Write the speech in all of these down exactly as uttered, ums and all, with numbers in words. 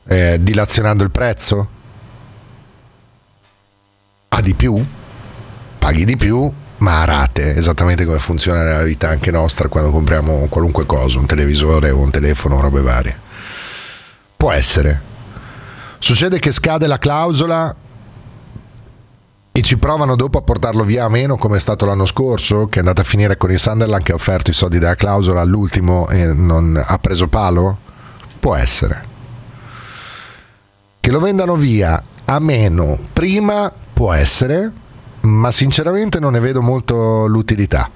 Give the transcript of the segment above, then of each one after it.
Eh, dilazionando il prezzo? A di più? Paghi di più, ma a rate, esattamente come funziona nella vita anche nostra quando compriamo qualunque cosa, un televisore o un telefono, robe varie. Può essere. Succede che scade la clausola e ci provano dopo a portarlo via a meno, come è stato l'anno scorso, che è andata a finire con il Sunderland che ha offerto i soldi della clausola all'ultimo e non ha preso palo? Può essere. Che lo vendano via a meno prima? Può essere, ma sinceramente non ne vedo molto l'utilità.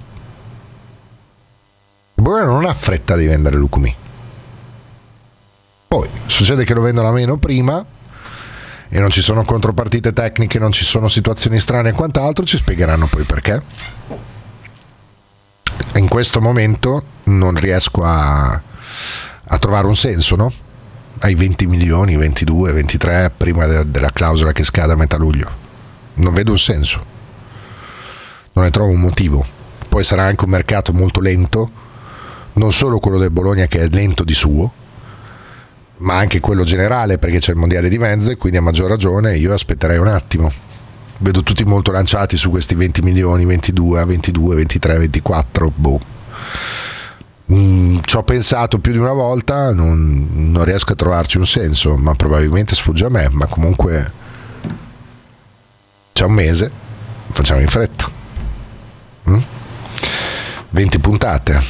Il Bologna non ha fretta di vendere Lucumi. Poi succede che lo vendono a meno prima e non ci sono contropartite tecniche, non ci sono situazioni strane e quant'altro, ci spiegheranno poi perché. In questo momento non riesco a, a trovare un senso, no? Ai venti milioni, ventidue, ventitré prima de- della clausola che scade a metà luglio. Non vedo un senso. Non ne trovo un motivo. Poi sarà anche un mercato molto lento, non solo quello del Bologna che è lento di suo, ma anche quello generale perché c'è il mondiale di mezzo e quindi a maggior ragione io aspetterei un attimo. Vedo tutti molto lanciati su questi venti milioni, ventidue, ventidue, ventitré, ventiquattro, boh. Mm, ci ho pensato più di una volta, non, non riesco a trovarci un senso, ma probabilmente sfugge a me, ma comunque c'è un mese, facciamo in fretta. Mm? venti puntate.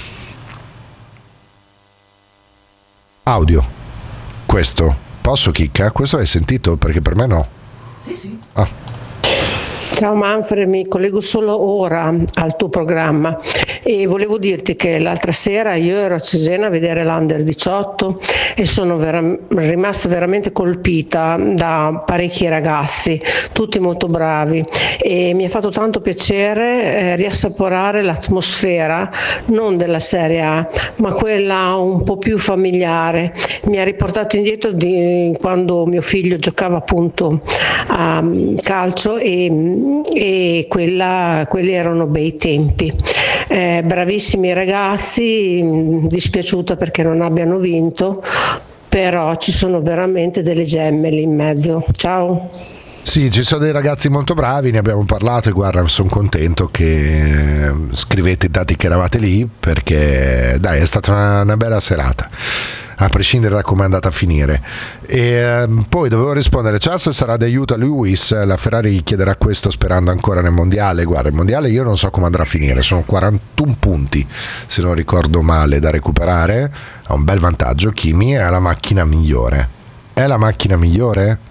Audio. Questo, posso chicca? Questo l'hai sentito? Perché per me no. Sì, sì. Ah. Ciao Manfred, mi collego solo ora al tuo programma e volevo dirti che l'altra sera io ero a Cesena a vedere l'Under diciotto e sono vera- rimasta veramente colpita da parecchi ragazzi, tutti molto bravi, e mi ha fatto tanto piacere eh, riassaporare l'atmosfera non della Serie A ma quella un po' più familiare. Mi ha riportato indietro di quando mio figlio giocava appunto a calcio e e quella, quelli erano bei tempi. Eh, bravissimi ragazzi, dispiaciuta perché non abbiano vinto, però ci sono veramente delle gemme lì in mezzo. Ciao. Sì, ci sono dei ragazzi molto bravi, ne abbiamo parlato e guarda, sono contento che scrivete i dati che eravate lì perché dai, è stata una, una bella serata, a prescindere da come è andata a finire. E um, poi dovevo rispondere: Charles sarà d'aiuto a Lewis, la Ferrari gli chiederà questo sperando ancora nel mondiale. Guarda, il mondiale io non so come andrà a finire, sono quarantuno punti se non ricordo male da recuperare, ha un bel vantaggio Kimi, è la macchina migliore. È la macchina migliore?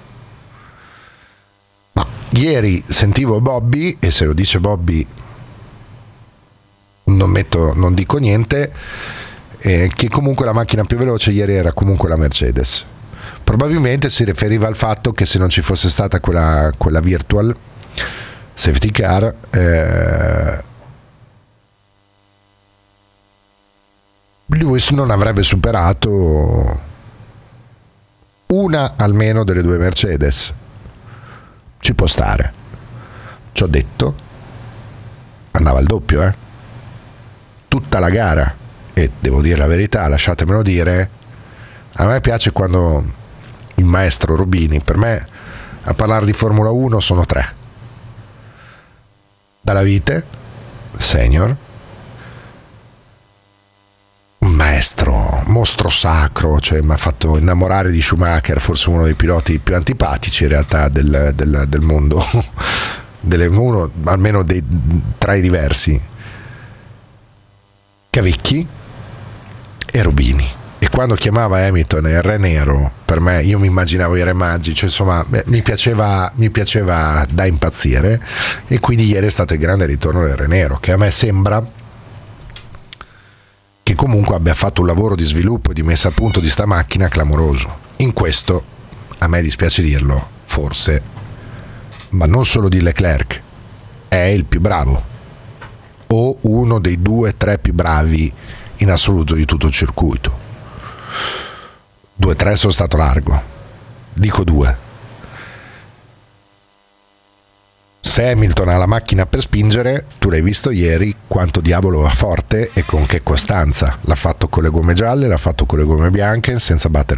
Ma ieri sentivo Bobby, e se lo dice Bobby non metto, non dico niente, Eh, che comunque la macchina più veloce ieri era comunque la Mercedes. Probabilmente si riferiva al fatto che se non ci fosse stata quella, quella virtual safety car eh, Lewis non avrebbe superato una almeno delle due Mercedes. Ci può stare, ci ho detto, andava al doppio eh tutta la gara. E devo dire la verità, lasciatemelo dire, a me piace quando il maestro Rubini, per me a parlare di Formula uno sono tre: Dalla Vite, senior, un maestro, mostro sacro, cioè mi ha fatto innamorare di Schumacher, forse uno dei piloti più antipatici in realtà del, del, del mondo, delle, uno almeno dei, tra i diversi, Cavicchi e Rubini. E quando chiamava Hamilton il Re Nero, per me, io mi immaginavo i Re Maggi, cioè insomma beh, mi piaceva mi piaceva da impazzire, e quindi ieri è stato il grande ritorno del Re Nero, che a me sembra che comunque abbia fatto un lavoro di sviluppo e di messa a punto di sta macchina clamoroso. In questo, a me dispiace dirlo, forse, ma non solo di Leclerc, è il più bravo o uno dei due tre più bravi in assoluto di tutto il circuito. due tre sono stato largo, dico due. Se Hamilton ha la macchina per spingere, tu l'hai visto ieri quanto diavolo va forte e con che costanza. L'ha fatto con le gomme gialle, l'ha fatto con le gomme bianche senza battere